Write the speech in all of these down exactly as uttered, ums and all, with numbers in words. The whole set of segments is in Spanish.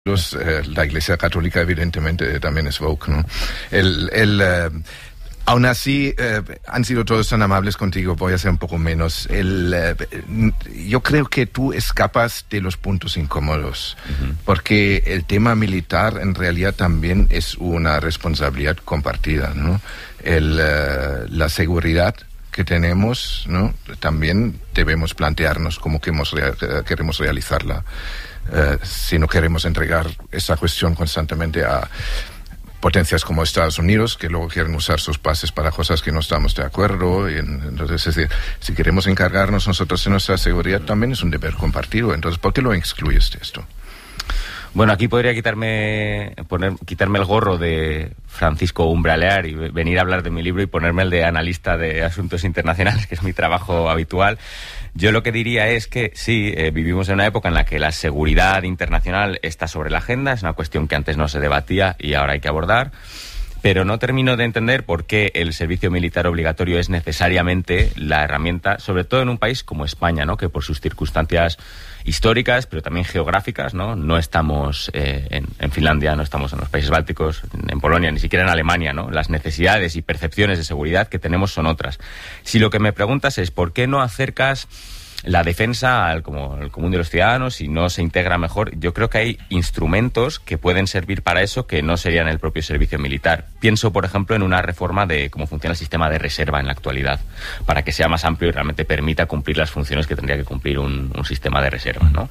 Los, eh, la Iglesia Católica evidentemente también es woke, ¿no? El, el, eh, aún así, eh, han sido todos tan amables contigo, voy a ser un poco menos. El, eh, yo creo que tú escapas de los puntos incómodos, uh-huh. porque el tema militar en realidad también es una responsabilidad compartida, ¿no? El, eh, la seguridad que tenemos, ¿no? También debemos plantearnos cómo queremos, rea- queremos realizarla. Uh, si no queremos entregar esa cuestión constantemente a potencias como Estados Unidos, que luego quieren usar sus bases para cosas que no estamos de acuerdo. Y en, entonces, es decir, si queremos encargarnos nosotros de nuestra seguridad, también es un deber compartido. Entonces, ¿por qué lo excluyes de esto? Bueno, aquí podría quitarme poner, quitarme el gorro de Francisco Umbralear y venir a hablar de mi libro y ponerme el de analista de asuntos internacionales, que es mi trabajo habitual. Yo lo que diría es que sí, eh, vivimos en una época en la que la seguridad internacional está sobre la agenda, es una cuestión que antes no se debatía y ahora hay que abordar, pero no termino de entender por qué el servicio militar obligatorio es necesariamente la herramienta, sobre todo en un país como España, ¿no? Que por sus circunstancias históricas, pero también geográficas, ¿no? No estamos eh, en, en Finlandia, no estamos en los países bálticos, en Polonia, ni siquiera en Alemania, ¿no? Las necesidades y percepciones de seguridad que tenemos son otras. Si lo que me preguntas es por qué no acercas la defensa al, como, al común de los ciudadanos y no se integra mejor, yo creo que hay instrumentos que pueden servir para eso que no serían el propio servicio militar. Pienso, por ejemplo, en una reforma de cómo funciona el sistema de reserva en la actualidad, para que sea más amplio y realmente permita cumplir las funciones que tendría que cumplir un, un sistema de reserva, ¿no?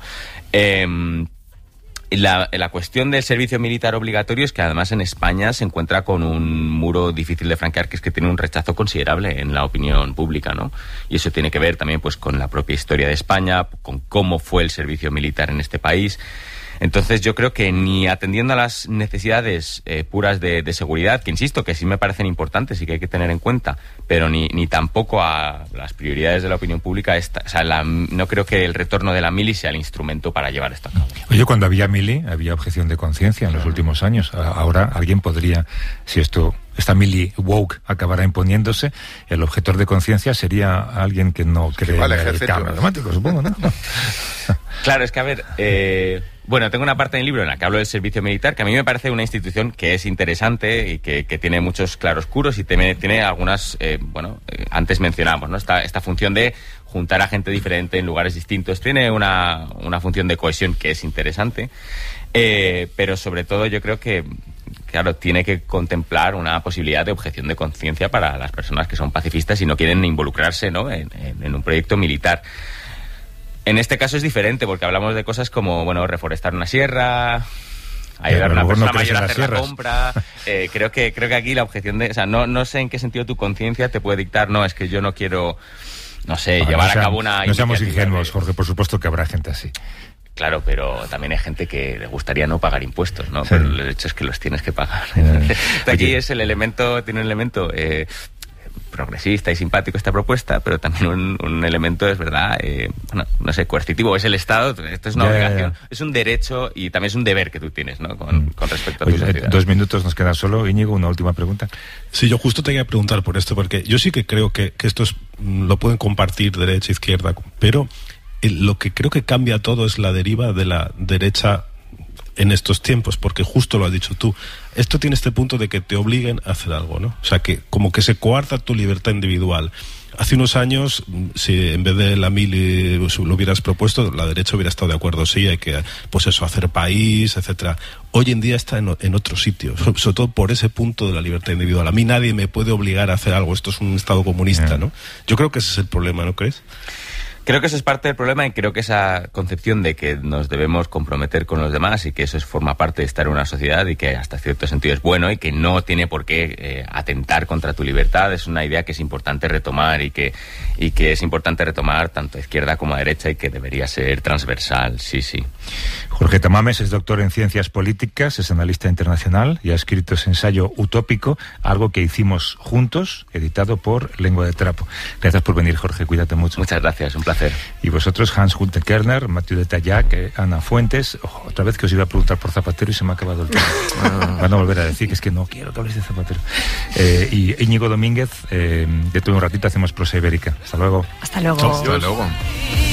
Eh, La, la cuestión del servicio militar obligatorio es que además en España se encuentra con un muro difícil de franquear, que es que tiene un rechazo considerable en la opinión pública, ¿no? Y eso tiene que ver también pues con la propia historia de España, con cómo fue el servicio militar en este país. Entonces yo creo que ni atendiendo a las necesidades eh, puras de, de seguridad, que insisto que sí me parecen importantes y que hay que tener en cuenta, pero ni, ni tampoco a las prioridades de la opinión pública, esta, o sea, la, no creo que el retorno de la mili sea el instrumento para llevar esto a cabo. Oye, cuando había mili, había objeción de conciencia en los últimos años. Ahora alguien podría, si esto... esta mili woke acabará imponiéndose, el objetor de conciencia sería alguien que no cree vale, en el cambio climático, supongo, ¿no? Claro, es que a ver, eh, bueno, tengo una parte del libro en la que hablo del servicio militar, que a mí me parece una institución que es interesante y que, que tiene muchos claroscuros y tiene, tiene algunas, eh, bueno, eh, antes mencionamos, ¿no? Esta, esta función de juntar a gente diferente en lugares distintos, tiene una, una función de cohesión que es interesante, eh, pero sobre todo yo creo que claro, tiene que contemplar una posibilidad de objeción de conciencia para las personas que son pacifistas y no quieren involucrarse, ¿no? en, en, en un proyecto militar. En este caso es diferente porque hablamos de cosas como, bueno, reforestar una sierra, ayudar a una persona no mayor a hacer sierras. la compra. Eh, creo que creo que aquí la objeción de, o sea, no no sé en qué sentido tu conciencia te puede dictar, no, es que yo no quiero, no sé, Ahora, llevar no seamos, a cabo una. No seamos iniciativa ingenuos, de... Jorge, por supuesto que habrá gente así. Claro, pero también hay gente que le gustaría no pagar impuestos, ¿no? Sí. Pero el hecho es que los tienes que pagar. Eh, Aquí oye. es el elemento, tiene un elemento eh, progresista y simpático esta propuesta, pero también un, un elemento, es verdad, eh, bueno, no sé, coercitivo. Es el Estado, esto es una Ya, obligación, ya, ya. es un derecho y también es un deber que tú tienes, ¿no? Con, con respecto a tu Oye, sociedad. dos minutos nos quedan solo. Íñigo, una última pregunta. Sí, yo justo te iba a preguntar por esto, porque yo sí que creo que, que esto es, lo pueden compartir derecha e izquierda, pero el, lo que creo que cambia todo es la deriva de la derecha en estos tiempos, porque justo lo has dicho tú, esto tiene este punto de que te obliguen a hacer algo, ¿no? O sea, que como que se coarta tu libertad individual. Hace unos años, si en vez de la mili lo hubieras propuesto, la derecha hubiera estado de acuerdo, sí, hay que, pues eso, hacer país, etcétera. Hoy en día está en, en otro sitio, sobre todo por ese punto de la libertad individual. A mí nadie me puede obligar a hacer algo, esto es un Estado comunista, ¿no? Yo creo que ese es el problema, ¿no crees? Creo que eso es parte del problema y creo que esa concepción de que nos debemos comprometer con los demás y que eso es, forma parte de estar en una sociedad y que hasta cierto sentido es bueno y que no tiene por qué eh, atentar contra tu libertad es una idea que es importante retomar y que, y que es importante retomar tanto a izquierda como a derecha y que debería ser transversal, sí, sí. Jorge Tamames es doctor en Ciencias Políticas, es analista internacional y ha escrito ese ensayo Utópico, algo que hicimos juntos, editado por Lengua de Trapo. Gracias por venir, Jorge, cuídate mucho. Muchas gracias, un placer. Y vosotros, Hans Gunther Kerner, Mathieu de Tallac, eh, Ana Fuentes. Oh, otra vez que os iba a preguntar por Zapatero y se me ha acabado el tiempo. Van a volver a decir que es que no quiero que habléis de Zapatero. Eh, y Íñigo Domínguez, eh, dentro de un ratito hacemos prosa ibérica. Hasta luego. Hasta luego. Hasta luego.